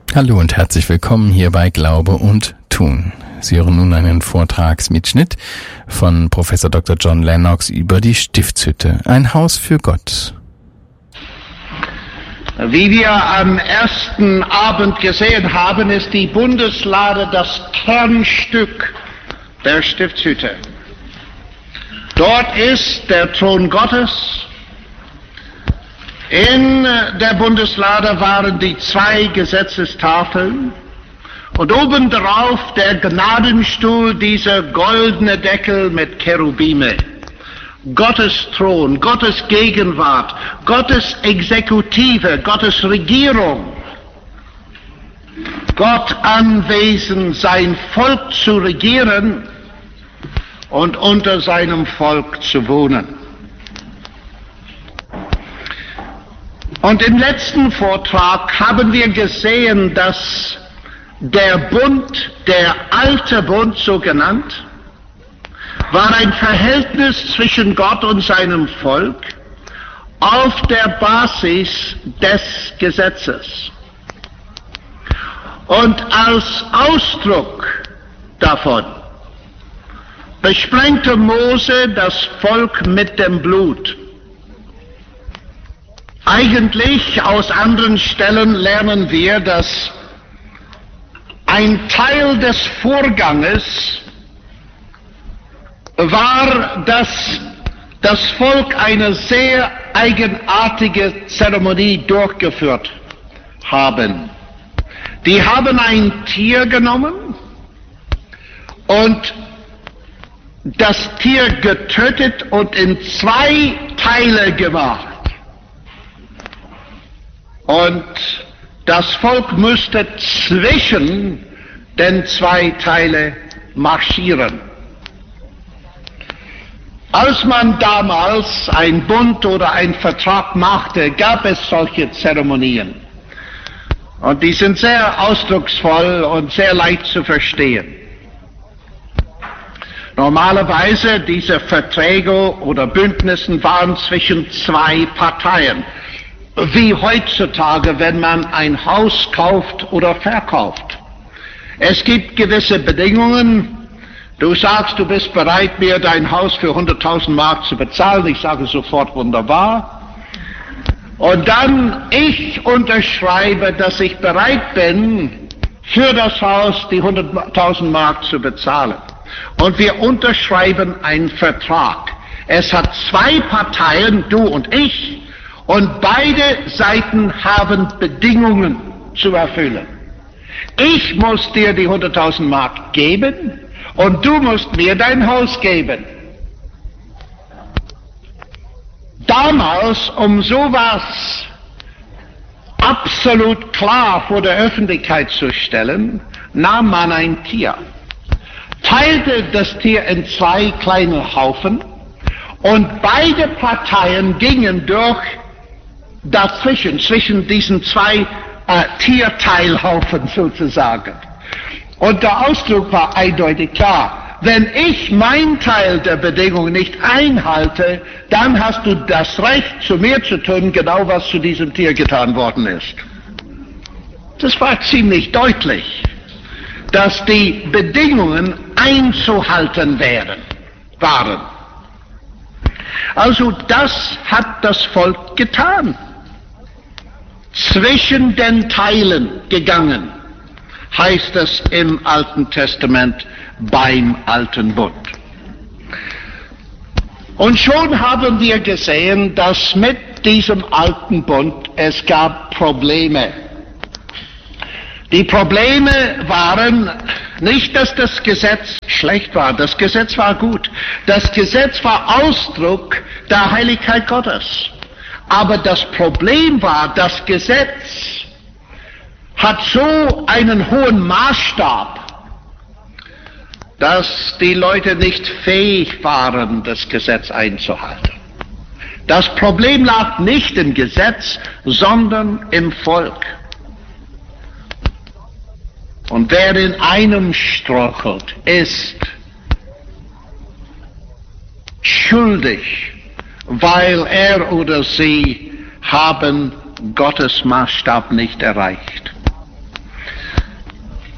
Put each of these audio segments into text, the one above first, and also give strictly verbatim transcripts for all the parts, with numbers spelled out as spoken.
Hallo und herzlich willkommen hier bei Glaube und Tun. Sie hören nun einen Vortragsmitschnitt von Professor Doktor John Lennox über die Stiftshütte, ein Haus für Gott. Wie wir am ersten Abend gesehen haben, ist die Bundeslade das Kernstück der Stiftshütte. Dort ist der Thron Gottes. In der Bundeslade waren die zwei Gesetzestafeln und obendrauf der Gnadenstuhl, dieser goldene Deckel mit Cherubime. Gottes Thron, Gottes Gegenwart, Gottes Exekutive, Gottes Regierung. Gott anwesend, sein Volk zu regieren und unter seinem Volk zu wohnen. Und im letzten Vortrag haben wir gesehen, dass der Bund, der alte Bund so genannt, war ein Verhältnis zwischen Gott und seinem Volk auf der Basis des Gesetzes. Und als Ausdruck davon besprengte Mose das Volk mit dem Blut. Eigentlich aus anderen Stellen lernen wir, dass ein Teil des Vorganges war, dass das Volk eine sehr eigenartige Zeremonie durchgeführt haben. Die haben ein Tier genommen und das Tier getötet und in zwei Teile gemacht. Und das Volk musste zwischen den zwei Teilen marschieren. Als man damals ein Bund oder einen Vertrag machte, gab es solche Zeremonien. Und die sind sehr ausdrucksvoll und sehr leicht zu verstehen. Normalerweise diese Verträge oder Bündnisse waren zwischen zwei Parteien. Wie heutzutage, wenn man ein Haus kauft oder verkauft. Es gibt gewisse Bedingungen. Du sagst, du bist bereit, mir dein Haus für hunderttausend Mark zu bezahlen. Ich sage sofort, wunderbar. Und dann, ich unterschreibe, dass ich bereit bin, für das Haus die hunderttausend Mark zu bezahlen. Und wir unterschreiben einen Vertrag. Es hat zwei Parteien, du und ich, und beide Seiten haben Bedingungen zu erfüllen. Ich muss dir die hunderttausend Mark geben und du musst mir dein Haus geben. Damals, um sowas absolut klar vor der Öffentlichkeit zu stellen, nahm man ein Tier, teilte das Tier in zwei kleine Haufen und beide Parteien gingen durch dazwischen, zwischen diesen zwei äh, Tierteilhaufen sozusagen. Und der Ausdruck war eindeutig klar. Wenn ich mein Teil der Bedingung nicht einhalte, dann hast du das Recht, zu mir zu tun, genau was zu diesem Tier getan worden ist. Das war ziemlich deutlich, dass die Bedingungen einzuhalten wären, waren. Also das hat das Volk getan. Zwischen den Teilen gegangen, heißt es im Alten Testament beim Alten Bund. Und schon haben wir gesehen, dass mit diesem Alten Bund es gab Probleme. Die Probleme waren nicht, dass das Gesetz schlecht war. Das Gesetz war gut. Das Gesetz war Ausdruck der Heiligkeit Gottes. Aber das Problem war, das Gesetz hat so einen hohen Maßstab, dass die Leute nicht fähig waren, das Gesetz einzuhalten. Das Problem lag nicht im Gesetz, sondern im Volk. Und wer in einem strauchelt, ist schuldig, weil er oder sie haben Gottes Maßstab nicht erreicht.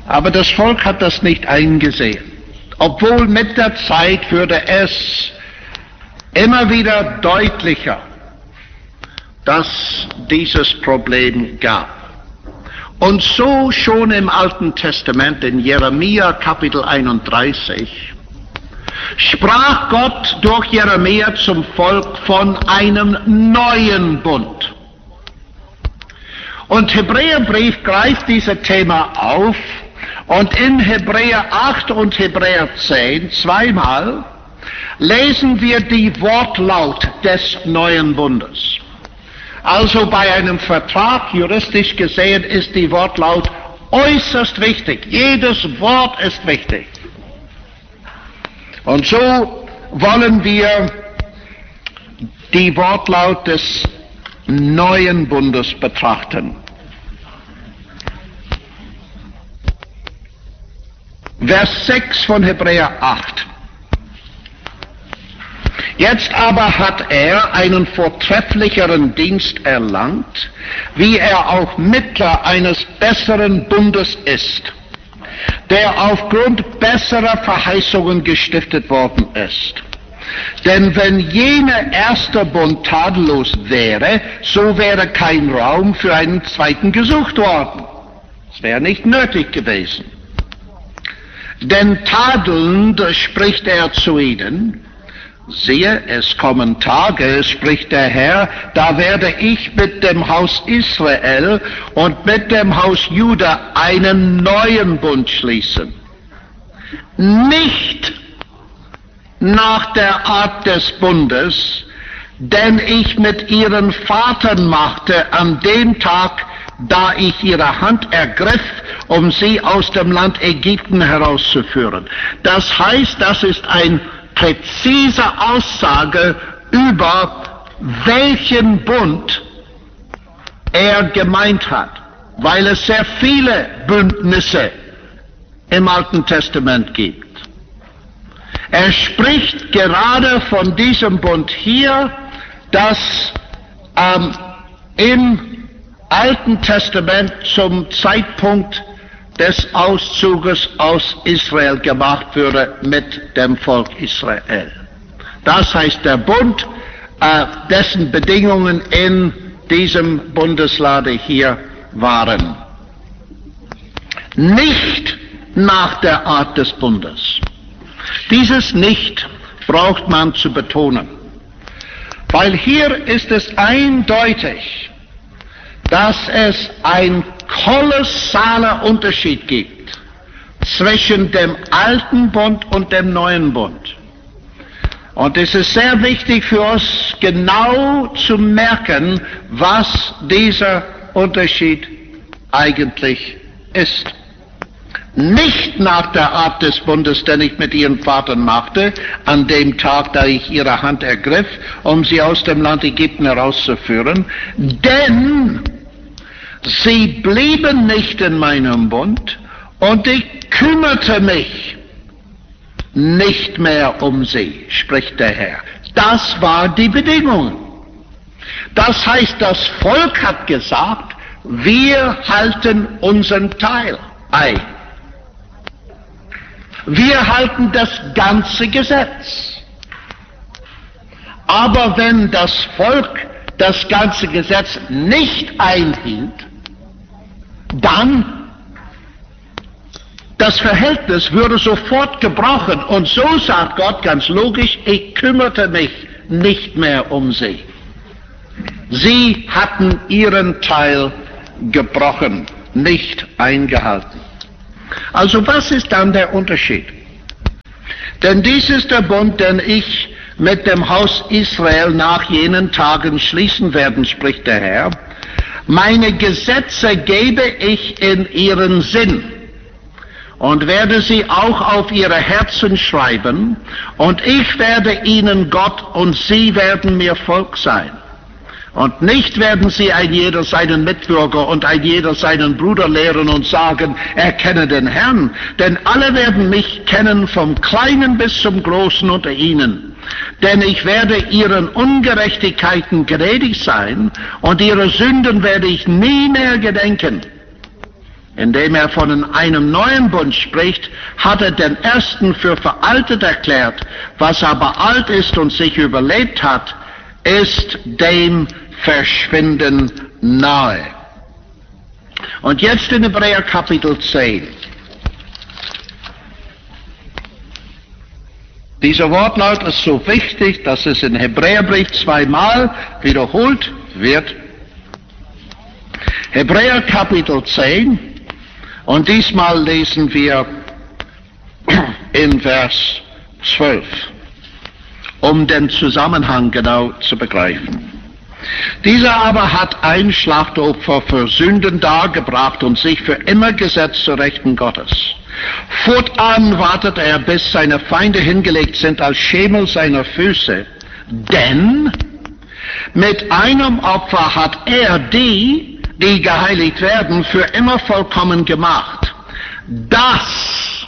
Aber das Volk hat das nicht eingesehen. Obwohl mit der Zeit würde es immer wieder deutlicher, dass dieses Problem gab. Und so schon im Alten Testament, in Jeremia Kapitel einunddreißig, sprach Gott durch Jeremia zum Volk von einem neuen Bund. Und Hebräerbrief greift dieses Thema auf und in Hebräer acht und Hebräer zehn zweimal lesen wir die Wortlaut des neuen Bundes. Also bei einem Vertrag, juristisch gesehen, ist die Wortlaut äußerst wichtig. Jedes Wort ist wichtig. Und so wollen wir die Wortlaut des neuen Bundes betrachten. Vers sechs von Hebräer acht. Jetzt aber hat er einen vortrefflicheren Dienst erlangt, wie er auch Mittler eines besseren Bundes ist, der aufgrund besserer Verheißungen gestiftet worden ist. Denn wenn jener erste Bund tadellos wäre, so wäre kein Raum für einen zweiten gesucht worden. Es wäre nicht nötig gewesen. Denn tadelnd spricht er zu ihnen, siehe, es kommen Tage, spricht der Herr, da werde ich mit dem Haus Israel und mit dem Haus Juda einen neuen Bund schließen. Nicht nach der Art des Bundes, den ich mit ihren Vatern machte an dem Tag, da ich ihre Hand ergriff, um sie aus dem Land Ägypten herauszuführen. Das heißt, das ist eine präzise Aussage über welchen Bund er gemeint hat, weil es sehr viele Bündnisse im Alten Testament gibt. Er spricht gerade von diesem Bund hier, das ähm, im Alten Testament zum Zeitpunkt des Auszuges aus Israel gemacht wurde mit dem Volk Israel. Das heißt, der Bund, äh, dessen Bedingungen in diesem Bundeslade hier waren. Nicht nach der Art des Bundes. Dieses Nicht braucht man zu betonen, weil hier ist es eindeutig, dass es ein kolossaler Unterschied gibt zwischen dem alten Bund und dem neuen Bund. Und es ist sehr wichtig für uns genau zu merken, was dieser Unterschied eigentlich ist. Nicht nach der Art des Bundes, den ich mit ihren Vatern machte, an dem Tag, da ich ihre Hand ergriff, um sie aus dem Land Ägypten herauszuführen, denn sie blieben nicht in meinem Bund und ich kümmerte mich nicht mehr um sie, spricht der Herr. Das war die Bedingung. Das heißt, das Volk hat gesagt, wir halten unseren Teil ein. Wir halten das ganze Gesetz. Aber wenn das Volk das ganze Gesetz nicht einhielt, dann das Verhältnis würde sofort gebrochen. Und so sagt Gott ganz logisch, ich kümmerte mich nicht mehr um sie. Sie hatten ihren Teil gebrochen, nicht eingehalten. Also was ist dann der Unterschied? Denn dies ist der Bund, den ich mit dem Haus Israel nach jenen Tagen schließen werden, spricht der Herr. Meine Gesetze gebe ich in ihren Sinn und werde sie auch auf ihre Herzen schreiben, und ich werde ihnen Gott und sie werden mir Volk sein. Und nicht werden sie ein jeder seinen Mitbürger und ein jeder seinen Bruder lehren und sagen, erkenne den Herrn, denn alle werden mich kennen, vom Kleinen bis zum Großen unter ihnen. Denn ich werde ihren Ungerechtigkeiten gnädig sein und ihre Sünden werde ich nie mehr gedenken. indem er von einem neuen Bund spricht, hat er den ersten für veraltet erklärt. Was aber alt ist und sich überlebt hat, ist dem Verschwinden nahe. Und jetzt in Hebräer Kapitel zehn. Dieser Wortlaut ist so wichtig, dass es in Hebräerbrief zweimal wiederholt wird. Hebräer Kapitel zehn, und diesmal lesen wir in Vers zwölf, um den Zusammenhang genau zu begreifen. Dieser aber hat ein Schlachtopfer für Sünden dargebracht und sich für immer gesetzt zur Rechten Gottes. Fortan wartet er, bis seine Feinde hingelegt sind als Schemel seiner Füße. Denn mit einem Opfer hat er die, die geheiligt werden, für immer vollkommen gemacht. Das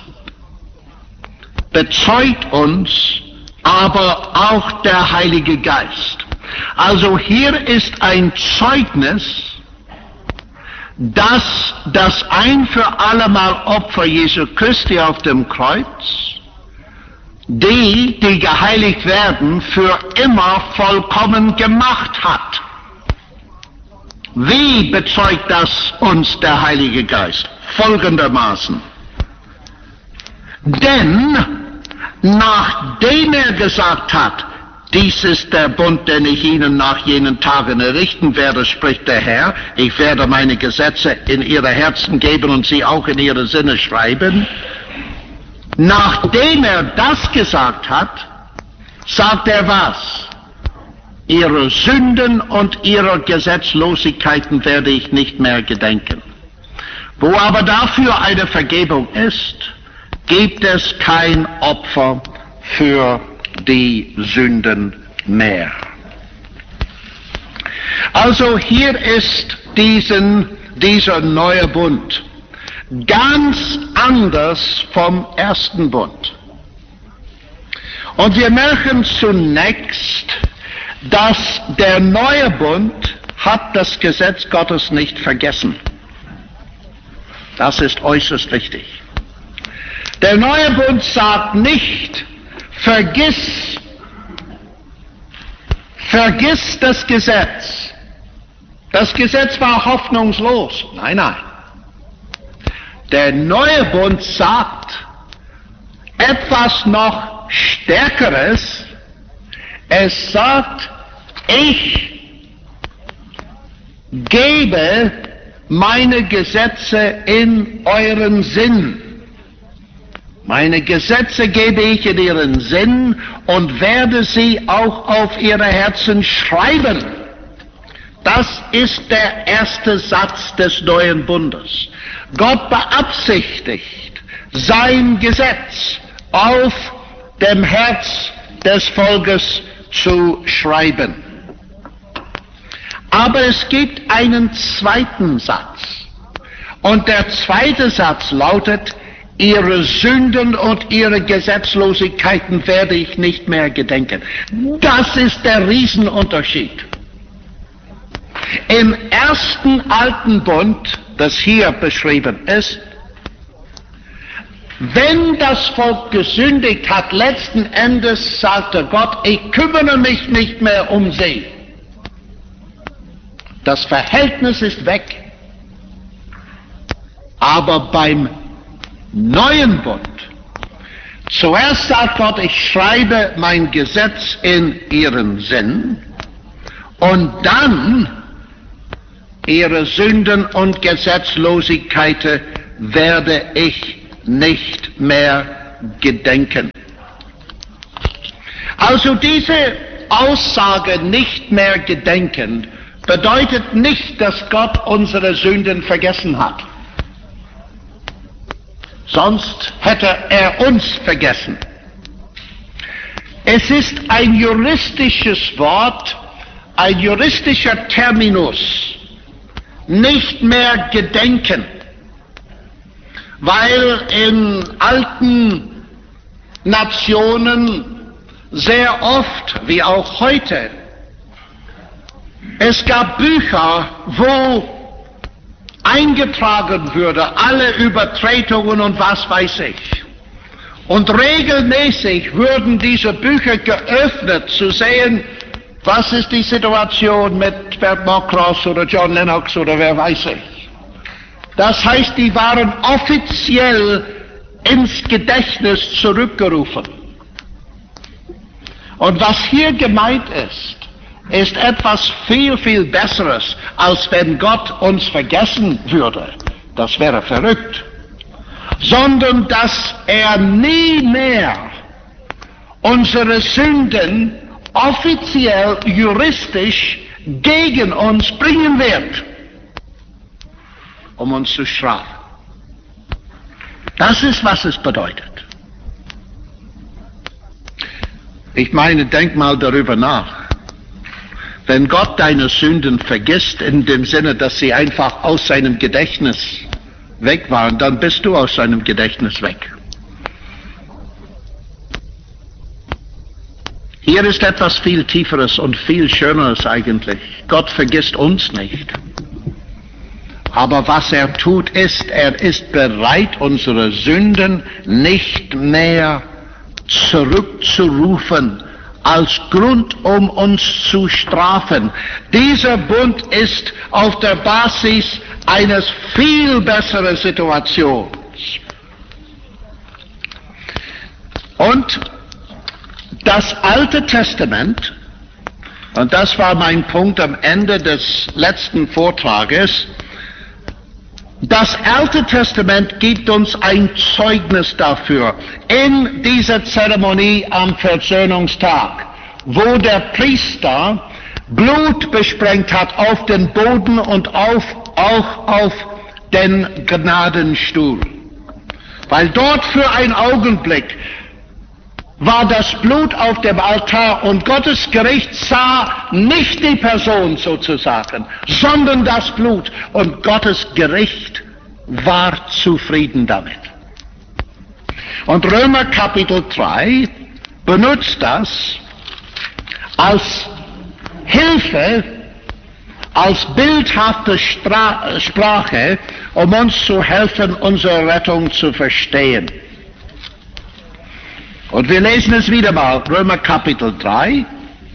bezeugt uns aber auch der Heilige Geist. Also hier ist ein Zeugnis, dass das ein für allemal Opfer Jesu Christi auf dem Kreuz die, die geheiligt werden, für immer vollkommen gemacht hat. Wie bezeugt das uns der Heilige Geist? Folgendermaßen. Denn nachdem er gesagt hat, dies ist der Bund, den ich ihnen nach jenen Tagen errichten werde, spricht der Herr. Ich werde meine Gesetze in ihre Herzen geben und sie auch in ihre Sinne schreiben. Nachdem er das gesagt hat, sagt er was? Ihre Sünden und ihre Gesetzlosigkeiten werde ich nicht mehr gedenken. Wo aber dafür eine Vergebung ist, gibt es kein Opfer für die Sünden mehr. Also hier ist diesen, dieser neue Bund ganz anders vom ersten Bund. Und wir merken zunächst, dass der neue Bund hat das Gesetz Gottes nicht vergessen. Das ist äußerst wichtig. Der neue Bund sagt nicht, Vergiss, vergiss das Gesetz. Das Gesetz war hoffnungslos. Nein, nein. Der neue Bund sagt etwas noch Stärkeres. Es sagt, ich gebe meine Gesetze in euren Sinn. Meine Gesetze gebe ich in ihren Sinn und werde sie auch auf ihre Herzen schreiben. Das ist der erste Satz des neuen Bundes. Gott beabsichtigt, sein Gesetz auf dem Herz des Volkes zu schreiben. Aber es gibt einen zweiten Satz. Und der zweite Satz lautet, ihre Sünden und ihre Gesetzlosigkeiten werde ich nicht mehr gedenken. Das ist der Riesenunterschied. Im ersten alten Bund, das hier beschrieben ist, wenn das Volk gesündigt hat, letzten Endes sagte Gott, ich kümmere mich nicht mehr um sie. Das Verhältnis ist weg. Aber beim neuen Bund, zuerst sagt Gott, ich schreibe mein Gesetz in ihren Sinn und dann ihre Sünden und Gesetzlosigkeiten werde ich nicht mehr gedenken. Also diese Aussage nicht mehr gedenken bedeutet nicht, dass Gott unsere Sünden vergessen hat. Sonst hätte er uns vergessen. Es ist ein juristisches Wort, ein juristischer Terminus, nicht mehr gedenken, weil in alten Nationen sehr oft, wie auch heute, es gab Bücher, wo eingetragen würde, alle Übertretungen und was weiß ich. Und regelmäßig würden diese Bücher geöffnet, zu sehen, was ist die Situation mit Bert Mockross oder John Lennox oder wer weiß ich. Das heißt, die waren offiziell ins Gedächtnis zurückgerufen. Und was hier gemeint ist, ist etwas viel, viel Besseres, als wenn Gott uns vergessen würde. Das wäre verrückt. Sondern dass er nie mehr unsere Sünden offiziell, juristisch gegen uns bringen wird, um uns zu strafen. Das ist, was es bedeutet. Ich meine, denk mal darüber nach. Wenn Gott deine Sünden vergisst, in dem Sinne, dass sie einfach aus seinem Gedächtnis weg waren, dann bist du aus seinem Gedächtnis weg. Hier ist etwas viel Tieferes und viel Schöneres eigentlich. Gott vergisst uns nicht. Aber was er tut ist, er ist bereit, unsere Sünden nicht mehr zurückzurufen als Grund, um uns zu strafen. Dieser Bund ist auf der Basis eines viel besseren Situations. Und das Alte Testament, und das war mein Punkt am Ende des letzten Vortrages, das Alte Testament gibt uns ein Zeugnis dafür. In dieser Zeremonie am Versöhnungstag, wo der Priester Blut besprengt hat auf den Boden und auf, auch auf den Gnadenstuhl. Weil dort für einen Augenblick war das Blut auf dem Altar und Gottes Gericht sah nicht die Person sozusagen, sondern das Blut. Und Gottes Gericht war zufrieden damit. Und Römer Kapitel drei benutzt das als Hilfe, als bildhafte Stra- Sprache, um uns zu helfen, unsere Rettung zu verstehen. Und wir lesen es wieder mal, Römer Kapitel drei.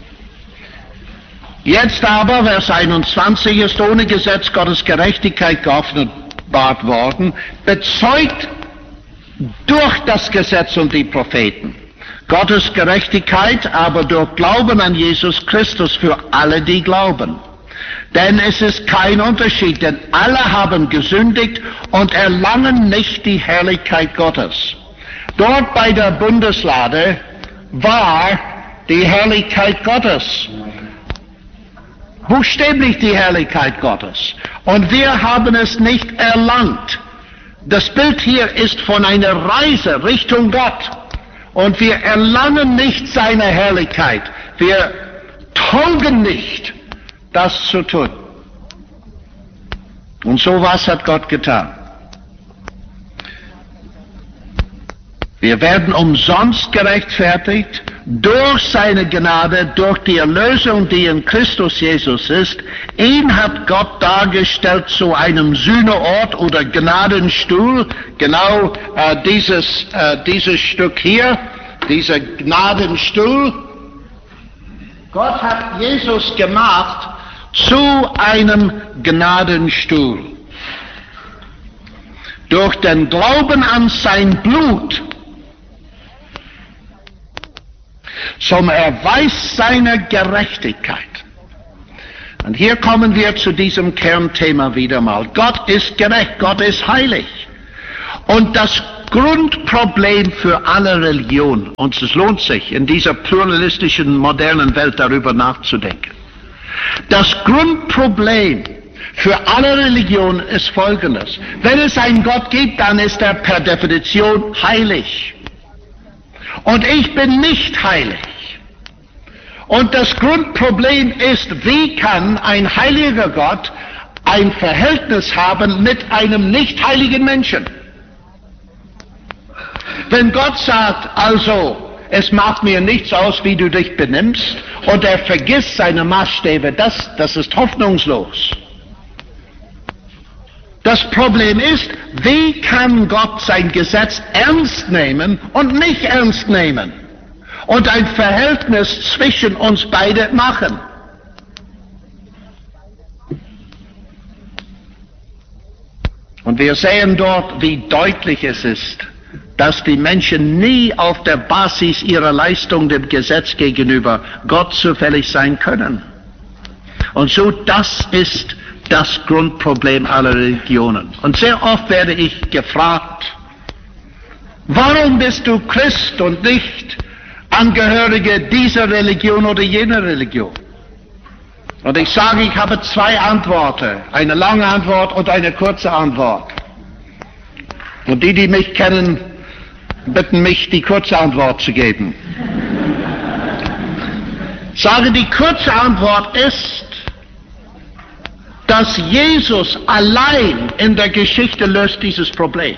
Jetzt aber, Vers einundzwanzig, ist ohne Gesetz Gottes Gerechtigkeit geoffenbart worden, bezeugt durch das Gesetz und die Propheten. Gottes Gerechtigkeit aber durch Glauben an Jesus Christus für alle, die glauben. Denn es ist kein Unterschied, denn alle haben gesündigt und erlangen nicht die Herrlichkeit Gottes. Dort bei der Bundeslade war die Herrlichkeit Gottes. Buchstäblich die Herrlichkeit Gottes. Und wir haben es nicht erlangt. Das Bild hier ist von einer Reise Richtung Gott. Und wir erlangen nicht seine Herrlichkeit. Wir taugen nicht, das zu tun. Und so was hat Gott getan. Wir werden umsonst gerechtfertigt durch seine Gnade, durch die Erlösung, die in Christus Jesus ist. Ihn hat Gott dargestellt zu einem Sühneort oder Gnadenstuhl. Genau äh, dieses, äh, dieses Stück hier, dieser Gnadenstuhl. Gott hat Jesus gemacht zu einem Gnadenstuhl. Durch den Glauben an sein Blut zum Erweis seiner Gerechtigkeit. Und hier kommen wir zu diesem Kernthema wieder mal. Gott ist gerecht, Gott ist heilig. Und das Grundproblem für alle Religionen, und es lohnt sich in dieser pluralistischen, modernen Welt darüber nachzudenken. Das Grundproblem für alle Religionen ist folgendes. Wenn es einen Gott gibt, dann ist er per Definition heilig. Und ich bin nicht heilig. Und das Grundproblem ist, wie kann ein heiliger Gott ein Verhältnis haben mit einem nicht heiligen Menschen? Wenn Gott sagt, also, es macht mir nichts aus, wie du dich benimmst, und er vergisst seine Maßstäbe, das, das ist hoffnungslos. Das Problem ist, wie kann Gott sein Gesetz ernst nehmen und nicht ernst nehmen und ein Verhältnis zwischen uns beide machen? Und wir sehen dort, wie deutlich es ist, dass die Menschen nie auf der Basis ihrer Leistung dem Gesetz gegenüber Gott zufällig sein können. Und so, das ist das Grundproblem aller Religionen. Und sehr oft werde ich gefragt, warum bist du Christ und nicht Angehörige dieser Religion oder jener Religion? Und ich sage, ich habe zwei Antworten, eine lange Antwort und eine kurze Antwort. Und die, die mich kennen, bitten mich, die kurze Antwort zu geben. Ich sage, die kurze Antwort ist, dass Jesus allein in der Geschichte löst dieses Problem.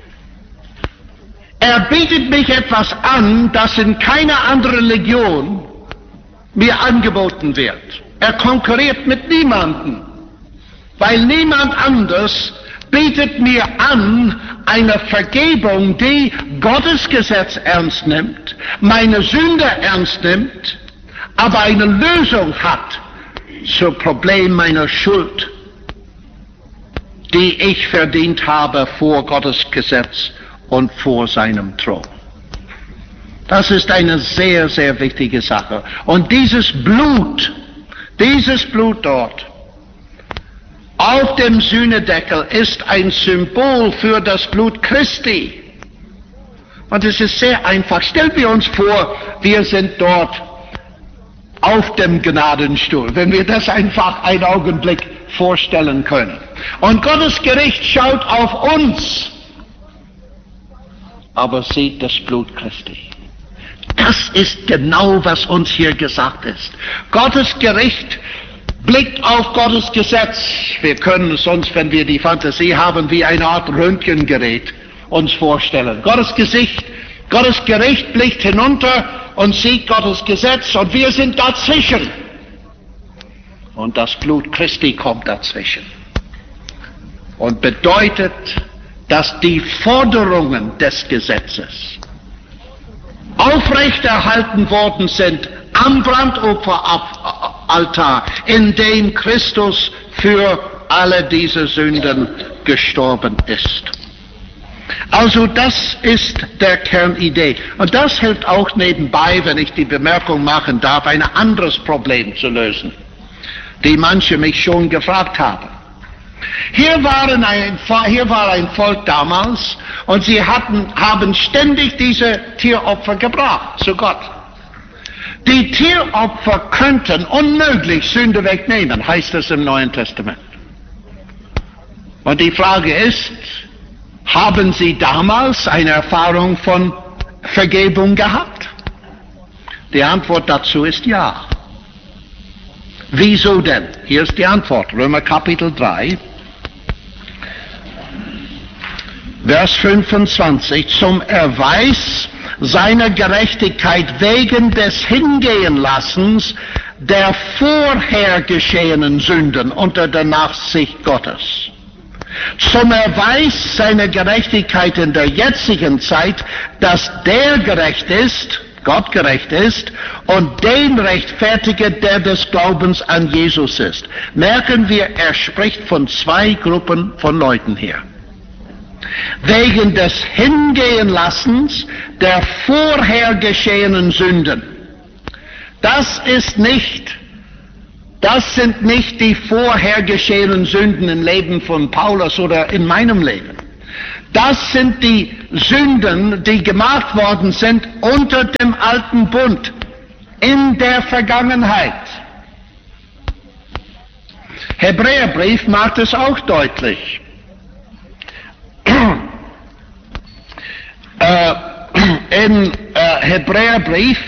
Er bietet mich etwas an, das in keiner anderen Religion mir angeboten wird. Er konkurriert mit niemandem, weil niemand anders bietet mir an eine Vergebung, die Gottes Gesetz ernst nimmt, meine Sünde ernst nimmt, aber eine Lösung hat zum Problem meiner Schuld, die ich verdient habe vor Gottes Gesetz und vor seinem Thron. Das ist eine sehr, sehr wichtige Sache. Und dieses Blut, dieses Blut dort auf dem Sühnedeckel ist ein Symbol für das Blut Christi. Und es ist sehr einfach. Stellen wir uns vor, wir sind dort auf dem Gnadenstuhl, wenn wir das einfach einen Augenblick vorstellen können. Und Gottes Gericht schaut auf uns, aber sieht das Blut Christi. Das ist genau, was uns hier gesagt ist. Gottes Gericht blickt auf Gottes Gesetz. Wir können es uns, wenn wir die Fantasie haben, wie eine Art Röntgengerät uns vorstellen. Gottes Gesicht, Gottes Gericht blickt hinunter und sieht Gottes Gesetz und wir sind dazwischen. Und das Blut Christi kommt dazwischen. Und bedeutet, dass die Forderungen des Gesetzes aufrechterhalten worden sind am Brandopferaltar, in dem Christus für alle diese Sünden gestorben ist. Also das ist der Kernidee. Und das hilft auch nebenbei, wenn ich die Bemerkung machen darf, ein anderes Problem zu lösen, die manche mich schon gefragt haben. Hier, waren ein, hier war ein Volk damals und sie hatten, haben ständig diese Tieropfer gebracht zu Gott. Die Tieropfer könnten unmöglich Sünde wegnehmen, heißt es im Neuen Testament. Und die Frage ist, haben sie damals eine Erfahrung von Vergebung gehabt? Die Antwort dazu ist ja. Wieso denn? Hier ist die Antwort. Römer Kapitel drei, Vers fünfundzwanzig. Zum Erweis seiner Gerechtigkeit wegen des Hingehenlassens der vorher geschehenen Sünden unter der Nachsicht Gottes. Zum Erweis seiner Gerechtigkeit in der jetzigen Zeit, dass der gerecht ist, Gott gerecht ist, und den rechtfertige, der des Glaubens an Jesus ist. Merken wir, er spricht von zwei Gruppen von Leuten hier. Wegen des Hingehenlassens der vorher geschehenen Sünden. Das ist nicht, das sind nicht die vorher geschehenen Sünden im Leben von Paulus oder in meinem Leben. Das sind die Sünden, die gemacht worden sind unter dem alten Bund, in der Vergangenheit. Hebräerbrief macht es auch deutlich. äh, in äh, Hebräerbrief,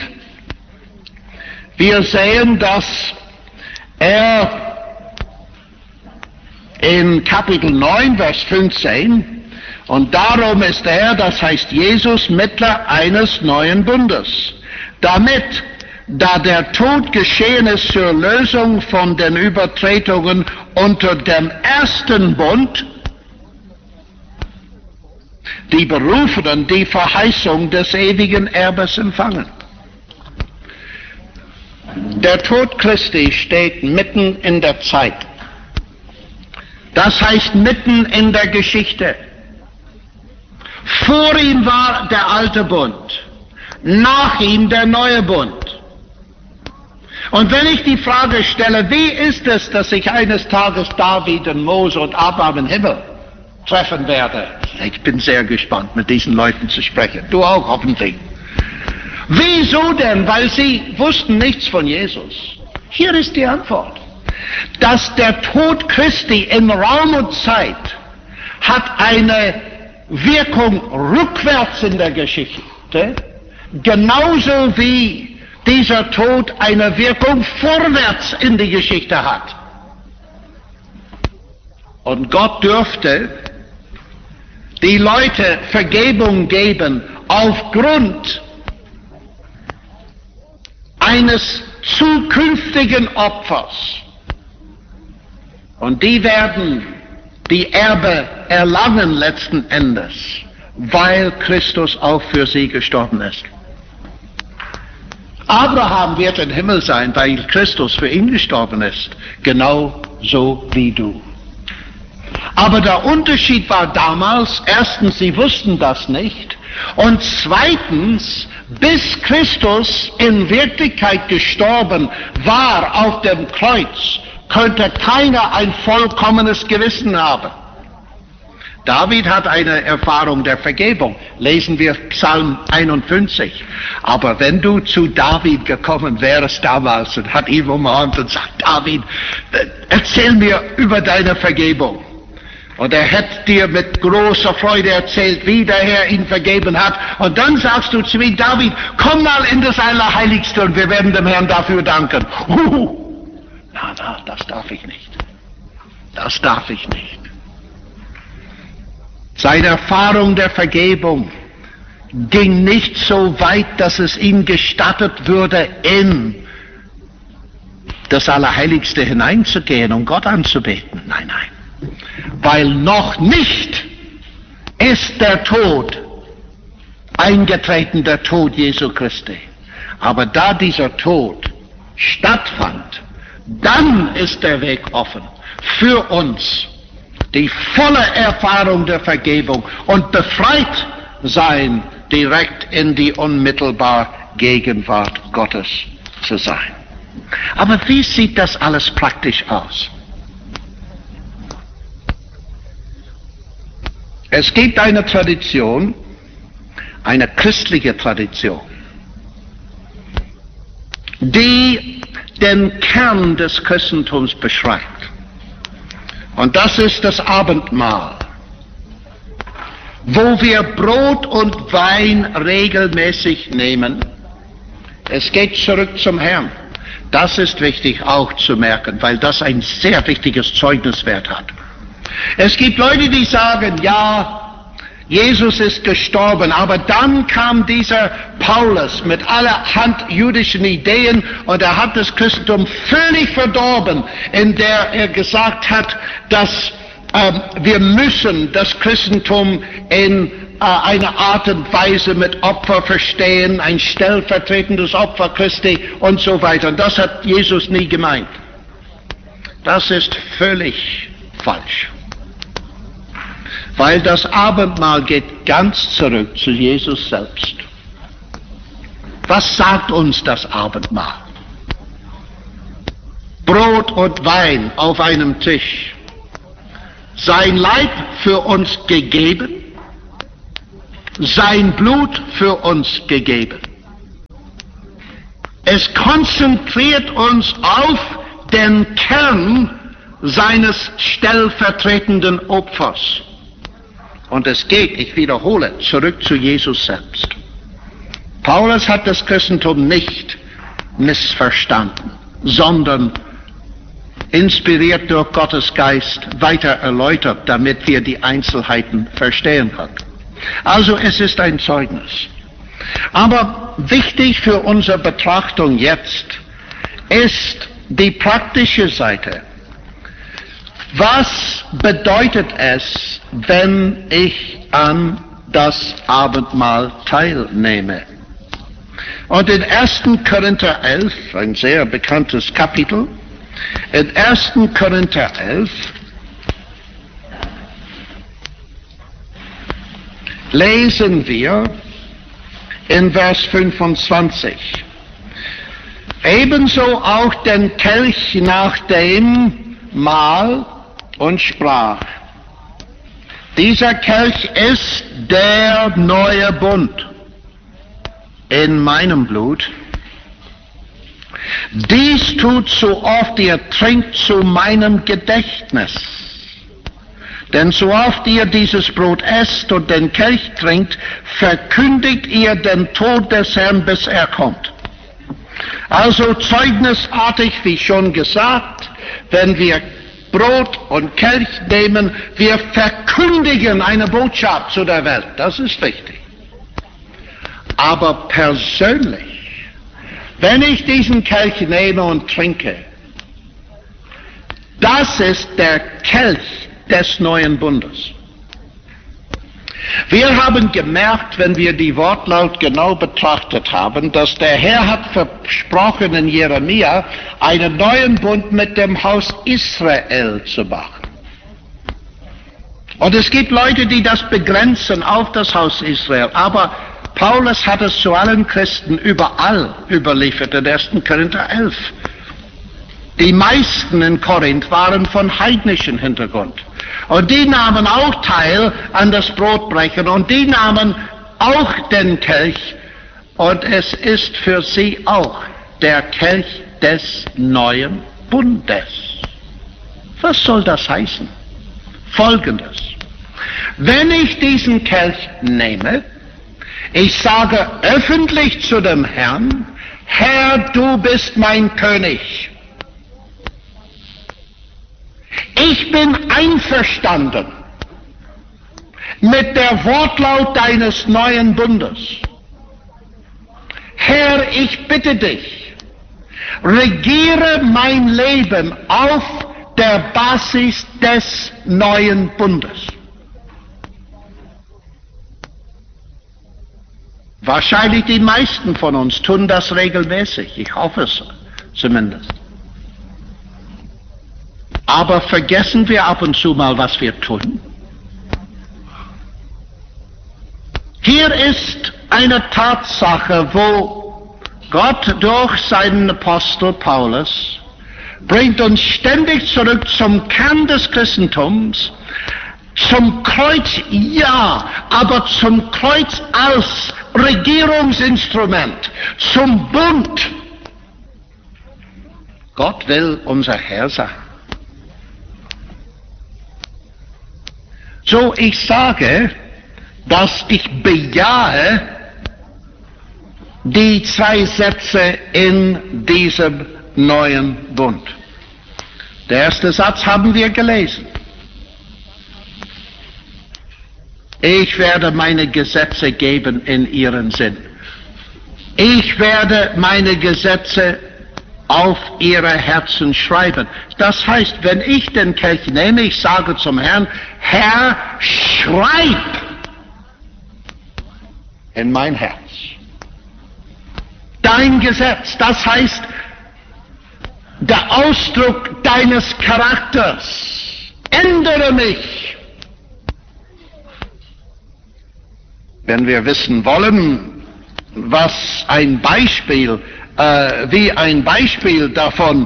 wir sehen, dass er in Kapitel neun, Vers fünfzehn, und darum ist er, das heißt Jesus, Mittler eines neuen Bundes, damit, da der Tod geschehen ist zur Lösung von den Übertretungen unter dem ersten Bund, die Berufenen, die Verheißung des ewigen Erbes empfangen. Der Tod Christi steht mitten in der Zeit. Das heißt mitten in der Geschichte. Vor ihm war der alte Bund, nach ihm der neue Bund. Und wenn ich die Frage stelle, wie ist es, dass ich eines Tages David und Mose und Abraham im Himmel treffen werde? Ich bin sehr gespannt, mit diesen Leuten zu sprechen. Du auch hoffentlich. Wieso denn? Weil sie wussten nichts von Jesus. Hier ist die Antwort. Dass der Tod Christi in Raum und Zeit hat eine Wirkung rückwärts in der Geschichte, genauso wie dieser Tod eine Wirkung vorwärts in die Geschichte hat. Und Gott dürfte die Leute Vergebung geben aufgrund eines zukünftigen Opfers. Und die werden die Erbe erlangen letzten Endes, weil Christus auch für sie gestorben ist. Abraham wird im Himmel sein, weil Christus für ihn gestorben ist, genauso wie du. Aber der Unterschied war damals, erstens, sie wussten das nicht, und zweitens, bis Christus in Wirklichkeit gestorben war auf dem Kreuz, könnte keiner ein vollkommenes Gewissen haben. David hat eine Erfahrung der Vergebung. Lesen wir Psalm einundfünfzig. Aber wenn du zu David gekommen wärst damals und hat ihn umarmt und sagt, David, erzähl mir über deine Vergebung. Und er hätte dir mit großer Freude erzählt, wie der Herr ihn vergeben hat. Und dann sagst du zu ihm, David, komm mal in das Allerheiligste und wir werden dem Herrn dafür danken. Huhu. Na, na, das darf ich nicht. Das darf ich nicht. Seine Erfahrung der Vergebung ging nicht so weit, dass es ihm gestattet würde, in das Allerheiligste hineinzugehen, um Gott anzubeten. Nein, nein. Weil noch nicht ist der Tod eingetreten, der Tod Jesu Christi. Aber da dieser Tod stattfand, dann ist der Weg offen für uns, die volle Erfahrung der Vergebung und befreit sein, direkt in die unmittelbare Gegenwart Gottes zu sein. Aber wie sieht das alles praktisch aus? Es gibt eine Tradition, eine christliche Tradition, die den Kern des Christentums beschreibt. Und das ist das Abendmahl, wo wir Brot und Wein regelmäßig nehmen. Es geht zurück zum Herrn. Das ist wichtig auch zu merken, weil das ein sehr wichtiges Zeugniswert hat. Es gibt Leute, die sagen, ja, Jesus ist gestorben, aber dann kam dieser Paulus mit allerhand jüdischen Ideen und er hat das Christentum völlig verdorben, in der er gesagt hat, dass äh, wir müssen das Christentum in äh, einer Art und Weise mit Opfer verstehen, ein stellvertretendes Opfer Christi und so weiter. Und das hat Jesus nie gemeint. Das ist völlig falsch. Weil das Abendmahl geht ganz zurück zu Jesus selbst. Was sagt uns das Abendmahl? Brot und Wein auf einem Tisch. Sein Leib für uns gegeben, sein Blut für uns gegeben. Es konzentriert uns auf den Kern seines stellvertretenden Opfers. Und es geht, ich wiederhole, zurück zu Jesus selbst. Paulus hat das Christentum nicht missverstanden, sondern inspiriert durch Gottes Geist weiter erläutert, damit wir die Einzelheiten verstehen können. Also es ist ein Zeugnis. Aber wichtig für unsere Betrachtung jetzt ist die praktische Seite. Was bedeutet es, wenn ich an das Abendmahl teilnehme. Und in ersten Korinther elf, ein sehr bekanntes Kapitel, in ersten Korinther elf lesen wir in Vers fünfundzwanzig, ebenso auch den Kelch nach dem Mahl, und sprach, dieser Kelch ist der neue Bund in meinem Blut. Dies tut so oft ihr trinkt zu meinem Gedächtnis. Denn so oft ihr dieses Brot esst und den Kelch trinkt, verkündigt ihr den Tod des Herrn, bis er kommt. Also zeugnisartig, wie schon gesagt, wenn wir Brot und Kelch nehmen, wir verkündigen eine Botschaft zu der Welt. Das ist wichtig. Aber persönlich, wenn ich diesen Kelch nehme und trinke, das ist der Kelch des neuen Bundes. Wir haben gemerkt, wenn wir die Wortlaut genau betrachtet haben, dass der Herr hat versprochen in Jeremia, einen neuen Bund mit dem Haus Israel zu machen. Und es gibt Leute, die das begrenzen auf das Haus Israel, aber Paulus hat es zu allen Christen überall überliefert in ersten Korinther elf. Die meisten in Korinth waren von heidnischem Hintergrund. Und die nahmen auch teil an das Brotbrechen und die nahmen auch den Kelch. Und es ist für sie auch der Kelch des neuen Bundes. Was soll das heißen? Folgendes. Wenn ich diesen Kelch nehme, ich sage öffentlich zu dem Herrn, Herr, du bist mein König. Ich bin einverstanden mit der Wortlaut deines neuen Bundes. Herr, ich bitte dich, regiere mein Leben auf der Basis des neuen Bundes. Wahrscheinlich die meisten von uns tun das regelmäßig, ich hoffe es zumindest. Aber vergessen wir ab und zu mal, was wir tun? Hier ist eine Tatsache, wo Gott durch seinen Apostel Paulus bringt uns ständig zurück zum Kern des Christentums, zum Kreuz ja, aber zum Kreuz als Regierungsinstrument, zum Bund. Gott will unser Herr sein. So, ich sage, dass ich bejahe die zwei Sätze in diesem neuen Bund. Der erste Satz haben wir gelesen. Ich werde meine Gesetze geben in ihren Sinn. Ich werde meine Gesetze auf ihre Herzen schreiben. Das heißt, wenn ich den Kelch nehme, ich sage zum Herrn, Herr, schreib in mein Herz dein Gesetz. Das heißt, der Ausdruck deines Charakters. Ändere mich. Wenn wir wissen wollen, was ein Beispiel Äh, wie ein Beispiel davon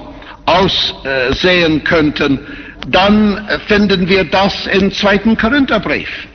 aussehen könnten, dann finden wir das im zweiten Korintherbrief.